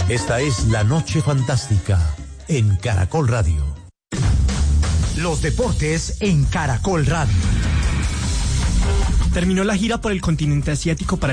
Esta es La Noche Fantástica en Caracol Radio. Los deportes en Caracol Radio. Terminó la gira por el continente asiático para